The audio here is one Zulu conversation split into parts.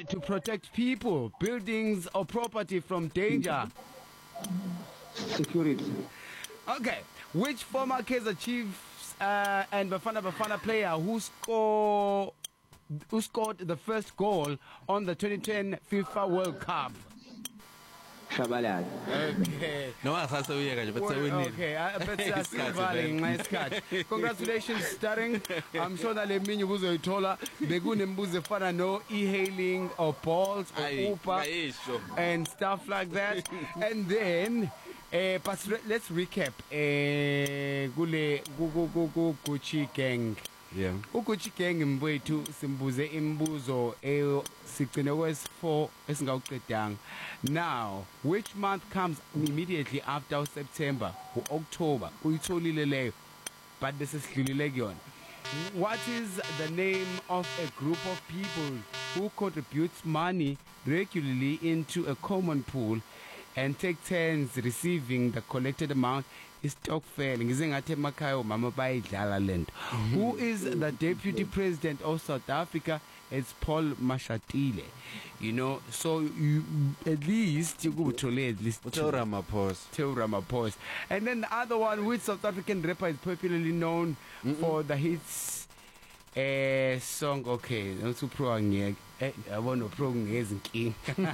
to protect people, buildings or property from danger? Security. Okay. Which former Kaizer Chiefs and Bafana player who scored the first goal on the 2010 FIFA World Cup? Shabalala. Okay. No, I have to hear it. Okay, I bet that's nice cut. Congratulations, starting. I'm sure that leminye ubuzo ithola bekunembuzo efana no e-hailing or Bolt or Uber and stuff like that. And then but let's recap. Gule Gucci gang. Yeah. Gucci gang mfowethu simbuze imbuzo sigcine kwesi4 esingawuqedanga. Now, which month comes immediately after September or October? Uyitholile leyo. But this is sidlulile kuyona. What is the name of a group of people who contributes money regularly into a common pool and take turns receiving the collected amount? Is stokvel ngize ngathi emakhaya mama bayidlala lento. Who is the deputy president of South Africa? It's Paul Mashatile. You know, so you at least you go to at least Theo Ramaphosa. And then the other one, which South African rapper is popularly known for the hits song. Okay, not too pro ngeke. I want to pro ngezinkinga.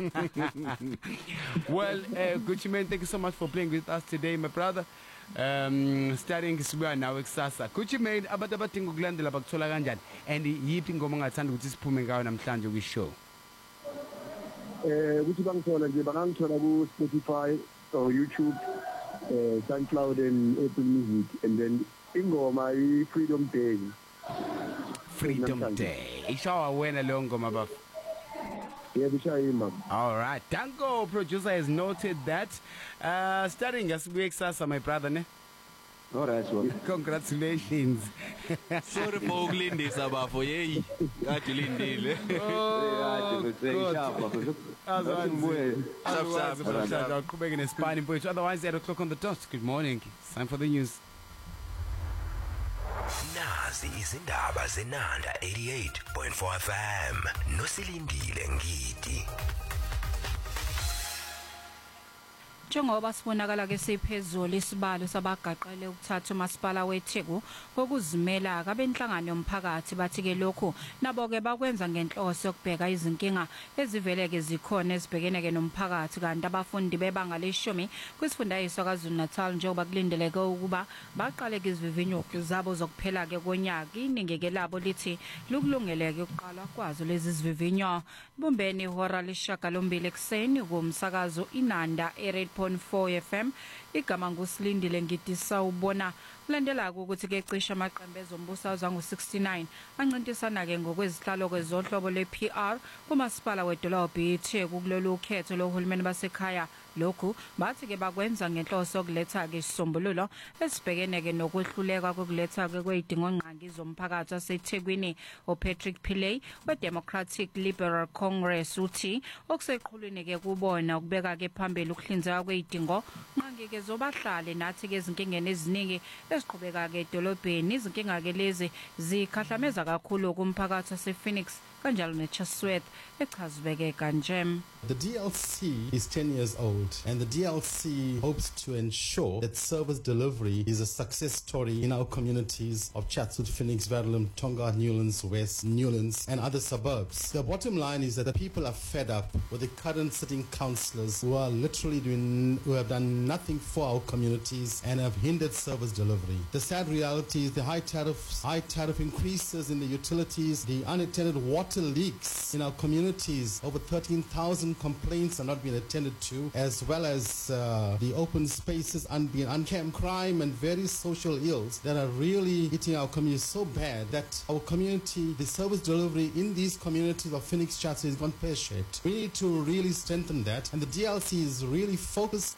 Well, Gucci man, thank you so much for playing with us today, my brother. Starting sibuya nawe kusasa. Gucci man, abantu abadinga ukulandela bakuthola kanjani? And yipi ngoma ongathanda ukuthi siphume ngayo namhlanje kwi show? Ukuthi bangithola nje bangangithola ku Spotify or YouTube, SoundCloud and Apple Music, and then ingoma I Freedom Day. Freedom Day. Ishawa wena leyo ngoma bafo. Yeah, bishayima. All right. Danko producer has noted that. Starting asibuye kusasa, my brother, ne? All right, well. Congratulations. Sorry for ukulindisa bafo yeyi. Kade ulindile. Otherwise, 8 o'clock on the dot. Good morning. It's time for the news. Nazi izindaba zenanda 88.4 FM nosilindile ngidi. Njengoba sibonakala ke siphezulu isibalo sabagaqele ukuthatha umasipala weTheku okuzimela kabenhlangano yomphakathi bathi ke lokho nabo ke bakwenza ngenhloso yokubheka izinkinga eziveleke zikhona ezibhekene ke nomphakathi kanti abafundi bebanga leshumi kwisifundazwe KwaZulu-Natal njengoba kulindeleke ukuba baqale ke izivivinyo zabo zokuphela ke konyaka iningeke labo lithi lukulungeleke ukuqala kwazo lezi zivivinyo bumbeni ihora leshagalombili ekseni kumsakazo inanda e-Red 4 FM igama ngusilindile ngidisa ubona ulandela ukuthi ke cisha amaqembu ezombuso azangu69 ancintisana ke ngokwezihlalo kwezohlobo lePR kumasipala wedolobha iTheku kulolu khetho lohulumeni basekhaya. Lokhu bathi ke bakwenza ngenhloso yokuletha ke isisombululo esibhekene ke nokwehluleka kokuletha ke kwezidingo ngqangi zomphakathi waseThekwini. uPatrick Pillay weDemocratic Liberal Congress uthi okuseqhulwini ke kubona ukubeka ke phambili ukuhlinzeka kwezidingo ngqangi ke zobahlale nathi ke izinkingeni eziningi esiqhubeka ke edolobheni. Izinkinga ke lezi zikhahlameza kakhulu kumphakathi wasePhoenix kanjalo neChasworth echazibeke kanje. The DLC is 10 years old, and the DLC hopes to ensure that service delivery is a success story in our communities of Chatsworth, Phoenix, Verulam, Tonga, Newlands West, Newlands, and other suburbs. The bottom line is that the people are fed up with the current sitting councillors who have done nothing for our communities and have hindered service delivery. The sad reality is the high tariff increases in the utilities, the unattended water leaks in our communities. Over 13,000 complaints are not being attended to, as well as the open spaces being unkempt, crime and various social ills that are really hitting our community so bad that our community, the service delivery in these communities of Phoenix Chatsworth is gone pear-shaped. We need to really strengthen that, and the DLC is really focused.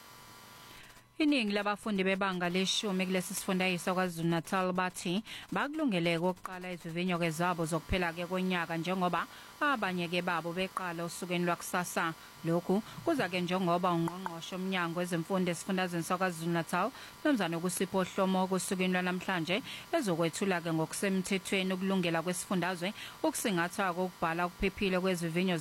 Iningi labafundi bebanga leshumi kulesi sifundazwe KwaZulu-Natal bathi bakulungeleke ukuqala izivivinyo ke zabo zokuphela ke konyaka njengoba abanye ke babo beqala usukeni lwakusasa. Lokhu kuza ke njengoba ungqongqoshe omnyango wezemfundo esifundazweni KwaZulu-Natal nomzana ukusipho Hlomo kusukeni lwanamhlanje ezokwethula ke ngokusemthethweni ukulungela kwesifundazwe ukusingatha kokubhala okuphephile kwezivinyo